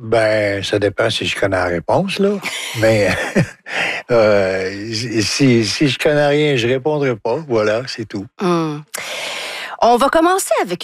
Ben, ça dépend si je connais la réponse, là. Mais si je connais rien, je répondrai pas. Voilà, c'est tout. On va commencer avec